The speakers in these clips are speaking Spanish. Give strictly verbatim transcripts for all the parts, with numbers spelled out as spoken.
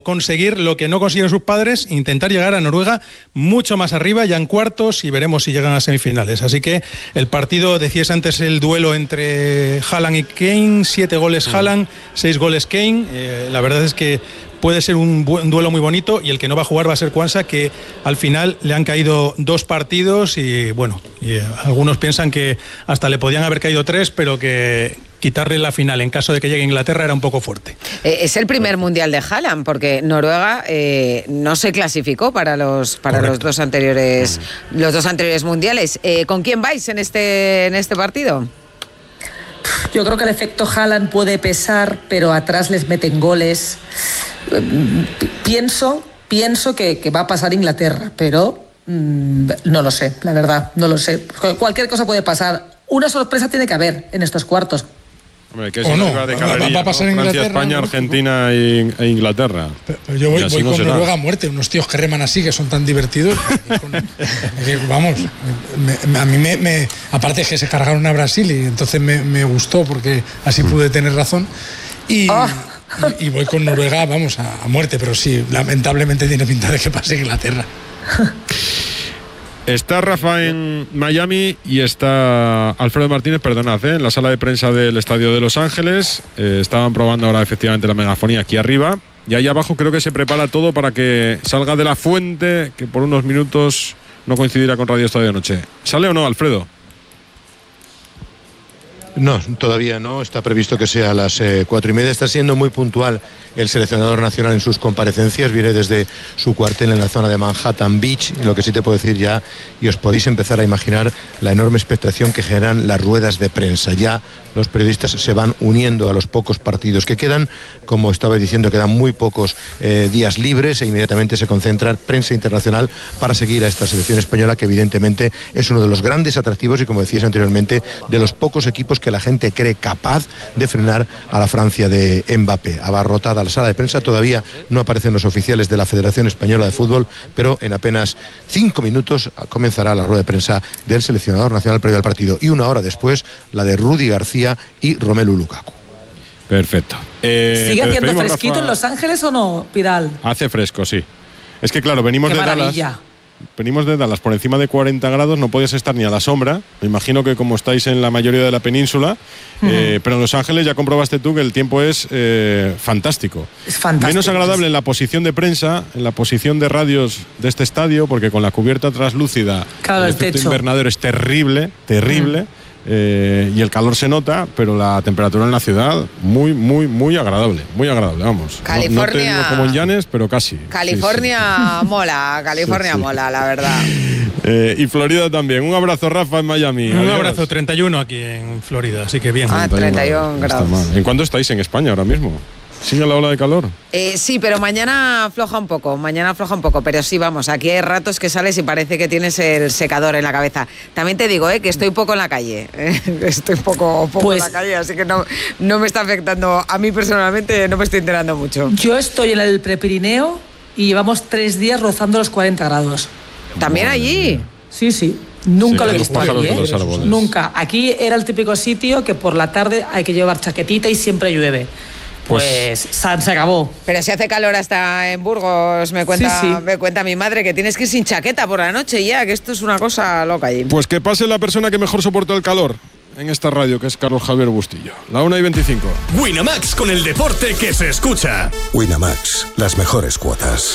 conseguir lo que no consiguieron sus padres, intentar llegar a Noruega mucho más arriba, ya en cuartos, y veremos si llegan a semifinales. Así que el partido, decías antes, el duelo entre Haaland y Kane, siete goles Haaland, seis goles Kane. Eh, la verdad es que puede ser un, buen, un duelo muy bonito, y el que no va a jugar va a ser Quansah, que al final le han caído dos partidos y bueno, y, eh, algunos piensan que hasta le podían haber caído tres, pero que quitarle la final en caso de que llegue a Inglaterra era un poco fuerte. Eh, es el primer mundial de Haaland, porque Noruega eh, no se clasificó para los para los dos anteriores los dos anteriores mundiales. Eh, ¿Con quién vais en este en este partido? Yo creo que el efecto Haaland puede pesar, pero atrás les meten goles. Pienso, pienso que, que va a pasar Inglaterra, pero mmm, no lo sé, la verdad, no lo sé. Cualquier cosa puede pasar. Una sorpresa tiene que haber en estos cuartos. Hombre, que o no, de va, va a pasar ¿no? Francia, España, ¿no? Argentina e Inglaterra. Pero, pero yo voy, voy no con será. Noruega a muerte, unos tíos que reman así, que son tan divertidos. Con, que, vamos, me, me, a mí me, me... Aparte que se cargaron a Brasil y entonces me, me gustó porque así pude tener razón. Y, oh. y, y voy con Noruega, vamos, a, a muerte, pero sí, lamentablemente tiene pinta de que pase Inglaterra. Está Rafa en Miami y está Alfredo Martínez, perdonad, ¿eh? en la sala de prensa del Estadio de Los Ángeles. Eh, estaban probando ahora efectivamente la megafonía aquí arriba. Y ahí abajo creo que se prepara todo para que salga de la fuente, que por unos minutos no coincidirá con Radio Estadio de Noche. ¿Sale o no, Alfredo? No, todavía no. Está previsto que sea a las eh, cuatro y media. Está siendo muy puntual el seleccionador nacional en sus comparecencias. Viene desde su cuartel en la zona de Manhattan Beach. Lo que sí te puedo decir ya, y os podéis empezar a imaginar la enorme expectación que generan las ruedas de prensa. Ya los periodistas se van uniendo a los pocos partidos que quedan. Como estaba diciendo, quedan muy pocos eh, días libres e inmediatamente se concentra prensa internacional para seguir a esta selección española, que evidentemente es uno de los grandes atractivos y, como decías anteriormente, de los pocos equipos que la gente cree capaz de frenar a la Francia de Mbappé. Abarrotada la sala de prensa, todavía no aparecen los oficiales de la Federación Española de Fútbol, pero en apenas cinco minutos comenzará la rueda de prensa del seleccionador nacional previo al partido, y una hora después la de Rudy García y Romelu Lukaku. Perfecto. Eh, ¿Sigue haciendo fresquito, Rafa, en Los Ángeles o no, Pidal? Hace fresco, sí. Es que claro, venimos Qué de maravilla. Dallas. Venimos de Dallas por encima de cuarenta grados, no podías estar ni a la sombra. Me imagino que como estáis en la mayoría de la península, uh-huh. eh, pero en Los Ángeles ya comprobaste tú que el tiempo es eh, fantástico. Es fantástico. Menos agradable en la posición de prensa, en la posición de radios de este estadio, porque con la cubierta translúcida, claro, el, el efecto techo invernadero es terrible, terrible. Uh-huh. Eh, y el calor se nota, pero la temperatura en la ciudad muy, muy, muy agradable, muy agradable, vamos. California, no, no como en Llanes, pero casi. California sí, sí. mola, California sí, sí. mola, la verdad. Eh, y Florida también. Un abrazo, Rafa, en Miami. Un Adiós. abrazo, treinta y uno aquí en Florida, así que bien. Ah, treinta y uno grados. ¿En cuánto estáis en España ahora mismo? ¿Sigue la ola de calor? Eh, sí, pero mañana afloja un poco, mañana afloja un poco, pero sí, vamos, aquí hay ratos que sales y parece que tienes el secador en la cabeza. También te digo, eh, que estoy poco en la calle, eh, estoy poco, poco pues, en la calle, así que no, no me está afectando, a mí personalmente no me estoy enterando mucho. Yo estoy en el Prepirineo y llevamos tres días rozando los cuarenta grados. ¿También allí? Sí, sí. Nunca sí, lo he visto aquí, ¿eh? Nunca. Aquí era el típico sitio que por la tarde hay que llevar chaquetita y siempre llueve. Pues, pues se acabó. Pero si hace calor hasta en Burgos, me cuenta, sí, sí. me cuenta mi madre que tienes que ir sin chaqueta por la noche ya, que esto es una cosa loca allí. Pues que pase la persona que mejor soporta el calor en esta radio, que es Carlos Javier Bustillo. La una y veinticinco. Winamax, con el deporte que se escucha. Winamax, las mejores cuotas.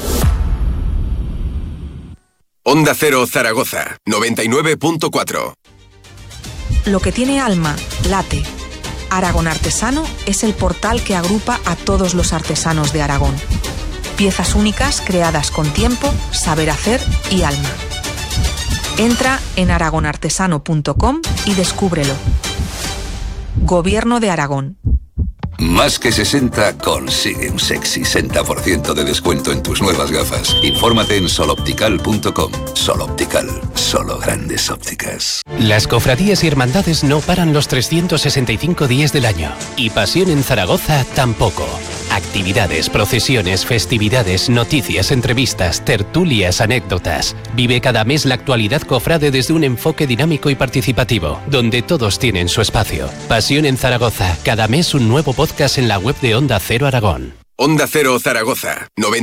Onda Cero Zaragoza, noventa y nueve punto cuatro. Lo que tiene alma, late. Aragón Artesano es el portal que agrupa a todos los artesanos de Aragón. Piezas únicas creadas con tiempo, saber hacer y alma. Entra en aragón artesano punto com y descúbrelo. Gobierno de Aragón. Más que sesenta consigue un sexy sesenta por ciento de descuento en tus nuevas gafas. Infórmate en sol optical punto com. Sol Optical, solo grandes ópticas. Las cofradías y hermandades no paran los trescientos sesenta y cinco días del año. Y Pasión en Zaragoza tampoco. Actividades, procesiones, festividades, noticias, entrevistas, tertulias, anécdotas. Vive cada mes la actualidad cofrade desde un enfoque dinámico y participativo, donde todos tienen su espacio. Pasión en Zaragoza, cada mes un nuevo podcast en la web de Onda Cero Aragón. Onda Cero Zaragoza, noventa